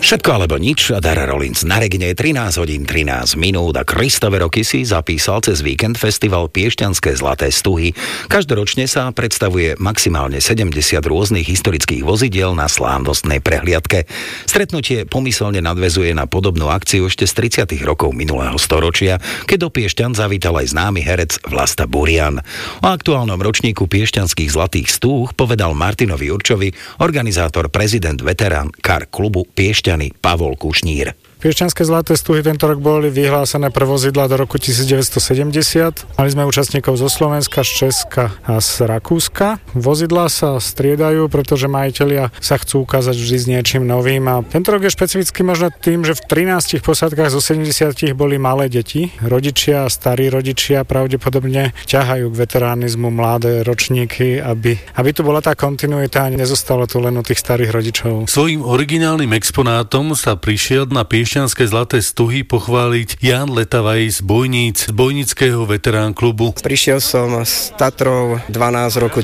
Všetko alebo nič a Dara Rollins na Regne 13 hodín 13 minút a Christopher Roky si zapísal cez víkend festival Piešťanské zlaté stuhy. Každoročne sa predstavuje maximálne 70 rôznych historických vozidiel na slávnostnej prehliadke. Stretnutie pomyselne nadväzuje na podobnú akciu ešte z 30. rokov minulého storočia, keď do Piešťan zavítal aj známy herec Vlasta Burian. O aktuálnom ročníku Piešťanských zlatých stúh povedal Martinovi Jurčovi organizátor, prezident, veterán kar klubu Piešťany Pavol Kušnír. Piešťanské zlaté stuhy tento rok boli vyhlásené pre vozidlá do roku 1970. Mali sme účastníkov zo Slovenska, z Česka a z Rakúska. Vozidlá sa striedajú, pretože majitelia sa chcú ukázať vždy s niečím novým. A tento rok je špecifický možno tým, že v 13 posádkach zo 70 boli malé deti. Rodičia a starí rodičia pravdepodobne ťahajú k veteránizmu mladé ročníky, aby tu bola tá kontinuita a nezostalo tu len u tých starých rodičov. Svojím originálnym exponátom sa prišiel na Piešťanské zlaté stuhy pochváliť Ján Letavaj z Bojníc, z Bojnického veterán klubu. Prišiel som z Tatrov 12 roku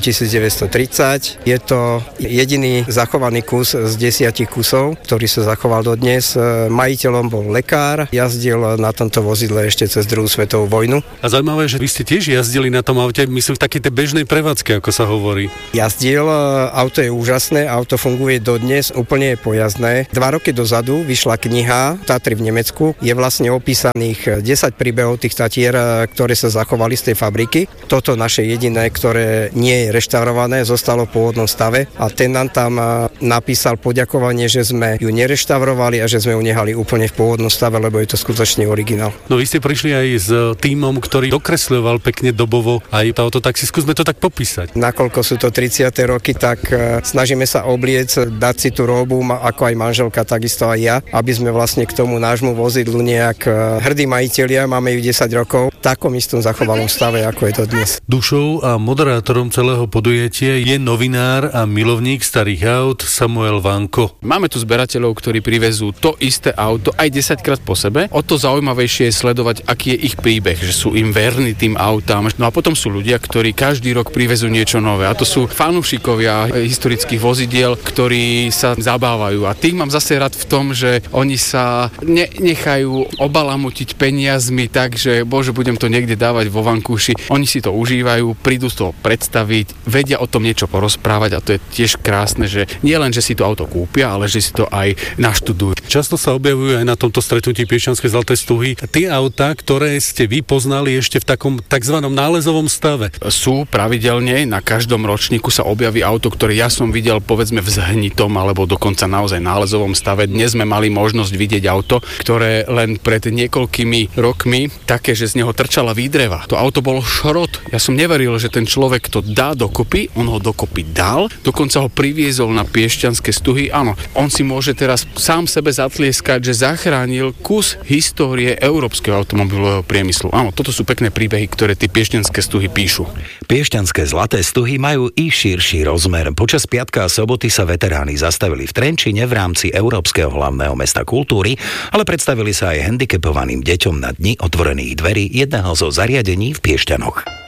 1930. Je to jediný zachovaný kus z 10 kusov, ktorý sa zachoval dodnes. Majiteľom bol lekár, jazdil na tomto vozidle ešte cez druhú svetovú vojnu. A zaujímavé, že vy ste tiež jazdili na tom aute, myslím v takej tej bežnej prevádzke, ako sa hovorí. Jazdil, auto je úžasné, auto funguje dodnes, úplne je pojazdné. 2 roky dozadu vyšla kniha Tatry v Nemecku. Je vlastne opísaných 10 príbehov tých Tatier, ktoré sa zachovali z tej fabriky. Toto naše jediné, ktoré nie je reštaurované, zostalo v pôvodnom stave a ten nám tam napísal poďakovanie, že sme ju nereštaurovali a že sme ju nehali úplne v pôvodnom stave, lebo je to skutočne originál. No vy ste prišli aj s tímom, ktorý dokresľoval pekne dobovo aj auto, tak si skúsme to tak popísať. Nakoľko sú to 30. roky, tak snažíme sa obliec, dať si tú robu, ako aj manželka, takisto aj ja, aby sme vlastne k tomu nášmu vozidlu nejak hrdí majitelia, máme ju 10 rokov, v takom istom zachovalom stave, ako je to dnes. Dušou a moderátorom celého podujatia je novinár a milovník starých aut Samuel Vanko. Máme tu zberateľov, ktorí privezú to isté auto aj 10 krát po sebe. O to zaujímavejšie je sledovať, aký je ich príbeh, že sú im verní tým autám. No a potom sú ľudia, ktorí každý rok privezú niečo nové. A to sú fanúšikovia historických vozidiel, ktorí sa zabávajú. A tých mám zase rád v tom, že oni sa nechajú obalamutiť peniazmi tak, že bože, budem to niekde dávať vo vankúši. Oni si to užívajú, prídu z toho predstaviť, vedia o tom niečo porozprávať a to je tiež krásne, že nie len, že si to auto kúpia, ale že si to aj naštudujú. Často sa objavujú aj na tomto stretnutí Piešťanské zlaté stuhy tie autá, ktoré ste vy poznali ešte v takom takzvanom nálezovom stave. Sú pravidelne, na každom ročníku sa objaví auto, ktoré ja som videl povedzme v zhnitom alebo dokonca naozaj nálezovom stave. Dnes sme mali možnosť vidieť auto, ktoré len pred niekoľkými rokmi také, že z neho trčala výdreva. To auto bolo šrot. Ja som neveril, že ten človek to dá dokopy, on ho dokopy dal, dokonca ho priviezol na Piešťanské stuhy. Áno, on si môže teraz sám sebe zatlieskať, že zachránil kus histórie európskeho automobilového priemyslu. Áno, toto sú pekné príbehy, ktoré tie Piešťanské stuhy píšu. Piešťanské zlaté stuhy majú i širší rozmer. Počas piatka a soboty sa veteráni zastavili v Trenčine v rámci Európskeho hlavného mesta kultúry, ale predstavili sa aj handicapovaným deťom na dni otvorených dverí jedného zo zariadení v Piešťanoch.